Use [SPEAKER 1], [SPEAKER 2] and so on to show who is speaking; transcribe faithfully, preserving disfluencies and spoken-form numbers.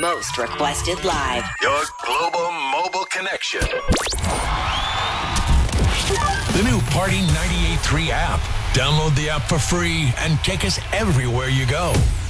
[SPEAKER 1] most requested live.
[SPEAKER 2] Your global mobile connection.
[SPEAKER 3] The new Party ninety-eight point three app. Download the app for free and take us everywhere you go.